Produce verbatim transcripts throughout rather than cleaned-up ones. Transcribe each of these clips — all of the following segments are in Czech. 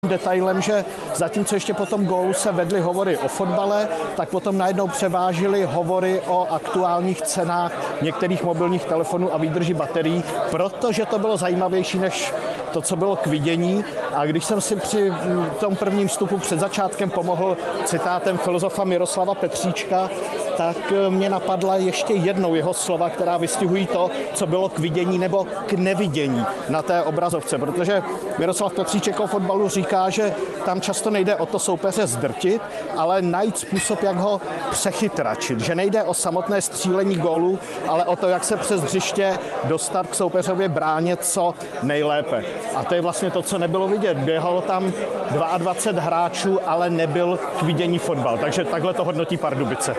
Detailem, že zatímco ještě po tom gólu se vedly hovory o fotbale, tak potom najednou převážily hovory o aktuálních cenách některých mobilních telefonů a výdrži baterií, protože to bylo zajímavější než to, co bylo k vidění. A když jsem si při tom prvním vstupu před začátkem pomohl citátem filozofa Miroslava Petříčka, tak mě napadla ještě jednou jeho slova, která vystihují to, co bylo k vidění nebo k nevidění na té obrazovce, protože Miroslav Petříček o fotbalu říká, že tam často nejde o to soupeře zdrtit, ale najít způsob, jak ho přechytračit, že nejde o samotné střílení gólu, ale o to, jak se přes hřiště dostat k soupeřově bráně co nejlépe. A to je vlastně to, co nebylo vidět. Běhalo tam dvacet dva hráčů, ale nebyl k vidění fotbal, takže takhle to hodnotí Pardubice.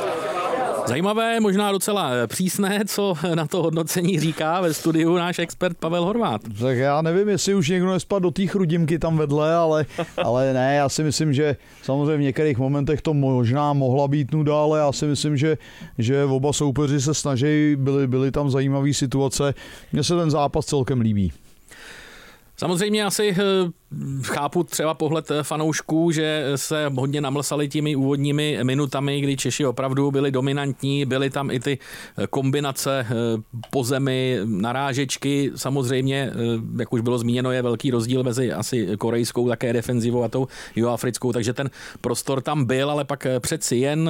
Zajímavé, možná docela přísné, co na to hodnocení říká ve studiu náš expert Pavel Horváth. Tak já nevím, jestli už někdo nespadl do té chrudimky tam vedle, ale, ale ne, já si myslím, že samozřejmě v některých momentech to možná mohla být nuda, ale já si myslím, že, že oba soupeři se snaží, byly, byly tam zajímavé situace. Mně se ten zápas celkem líbí. Samozřejmě asi chápu třeba pohled fanoušků, že se hodně namlsali těmi úvodními minutami, kdy Češi opravdu byli dominantní, byly tam i ty kombinace po zemi, narážečky. Samozřejmě, jak už bylo zmíněno, je velký rozdíl mezi asi korejskou také defenzivou a tou jihoafrickou, takže ten prostor tam byl, ale pak přeci jen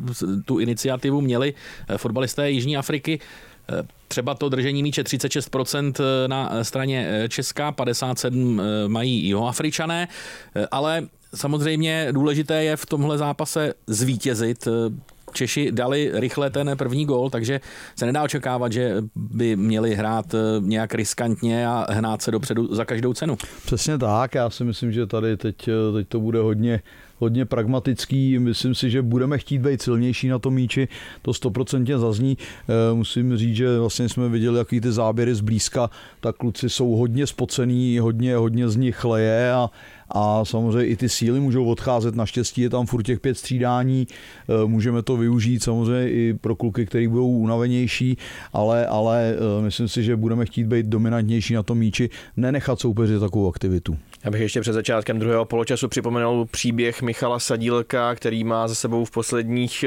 tu iniciativu měli fotbalisté Jižní Afriky. Třeba to držení míče třicet šest procent na straně Česka, padesát sedm procent mají Jihoafričané, ale samozřejmě důležité je v tomhle zápase zvítězit. Češi dali rychle ten první gól, takže se nedá očekávat, že by měli hrát nějak riskantně a hnát se dopředu za každou cenu. Přesně tak, já si myslím, že tady teď, teď to bude hodně hodně pragmatický, myslím si, že budeme chtít být silnější na tom míči, to stoprocentně zazní. Musím říct, že vlastně jsme viděli, jaký ty záběry zblízka, tak kluci jsou hodně spocený, hodně, hodně z nich chleje a A samozřejmě i ty síly můžou odcházet, naštěstí je tam furt těch pět střídání, můžeme to využít samozřejmě i pro kluky, který budou unavenější, ale, ale myslím si, že budeme chtít být dominantnější na tom míči, nenechat soupeři takovou aktivitu. Já bych ještě před začátkem druhého poločasu připomenul příběh Michala Sadílka, který má za sebou v posledních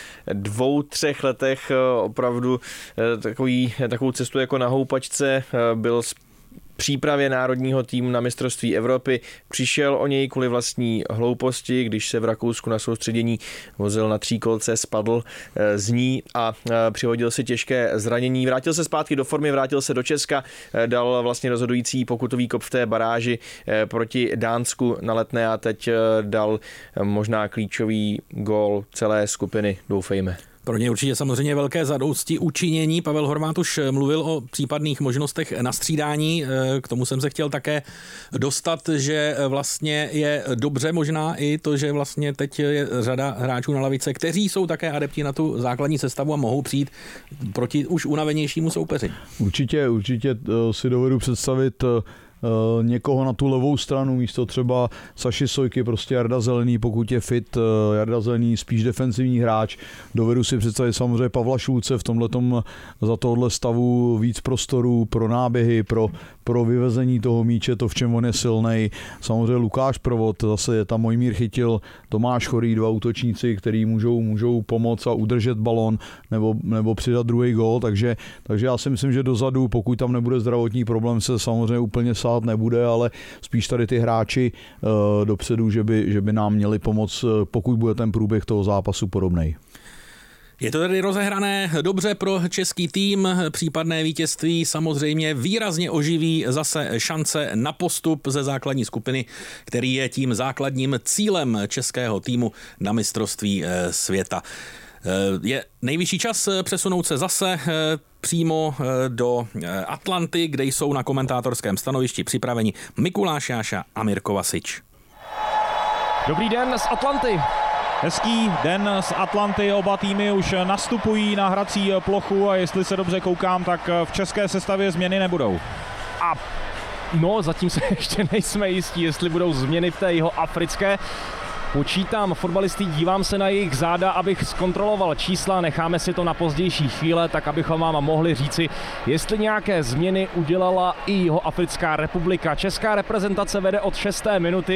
dvou, třech letech opravdu takový, takovou cestu jako na houpačce, byl přípravě národního týmu na mistrovství Evropy. Přišel o něj kvůli vlastní hlouposti, když se v Rakousku na soustředění vozil na tříkolce, spadl z ní a přihodil si těžké zranění. Vrátil se zpátky do formy, vrátil se do Česka, dal vlastně rozhodující pokutový kop v té baráži proti Dánsku na Letné a teď dal možná klíčový gól celé skupiny, doufejme. Pro ně určitě samozřejmě velké zadosti učinění. Pavel Horváth už mluvil o případných možnostech na střídání. K tomu jsem se chtěl také dostat, že vlastně je dobře možná i to, že vlastně teď je řada hráčů na lavice, kteří jsou také adepti na tu základní sestavu a mohou přijít proti už unavenějšímu soupeři. Určitě, určitě si dovedu představit někoho na tu levou stranu místo třeba Saši Sojky, prostě Jarda Zelený, pokud je fit, Jarda Zelený spíš defenzivní hráč. Dovedu si představit samozřejmě Pavla Šulce v tomhletom za tohle stavu víc prostoru pro náběhy, pro, pro vyvezení toho míče, to v čem on je silnej. Samozřejmě Lukáš Provod, zase je tam Mojmír Chytil, Tomáš Chorý, dva útočníci, který můžou, můžou pomoct a udržet balon nebo, nebo přidat druhý gól, takže, takže já si myslím, že dozadu, pokud tam nebude zdravotní problém, se samozřejmě úplně sát nebude, ale spíš tady ty hráči uh, dopředu, že by, že by nám měli pomoct, pokud bude ten průběh toho zápasu podobnej. Je to tedy rozehrané dobře pro český tým, případné vítězství samozřejmě výrazně oživí zase šance na postup ze základní skupiny, který je tím základním cílem českého týmu na mistrovství světa. Je nejvyšší čas přesunout se zase přímo do Atlanty, kde jsou na komentátorském stanovišti připraveni Mikuláš Jáša a Mirko Vasič. Dobrý den z Atlanty. Hezký den z Atlanty, oba týmy už nastupují na hrací plochu a jestli se dobře koukám, tak v české sestavě změny nebudou. A no, zatím se ještě nejsme jistí, jestli budou změny v té jihoafrické. Počítám fotbalisty, dívám se na jejich záda, abych zkontroloval čísla, necháme si to na pozdější chvíle, tak abychom vám mohli říci, jestli nějaké změny udělala i Jihoafrická republika. Česká reprezentace vede od šesté minuty.